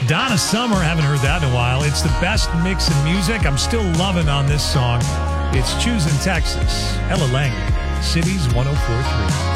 Donna Summer, haven't heard that in a while. It's the best mix in music. I'm still loving on this song. It's Choosing Texas. Ella Langley, Cities 104.3.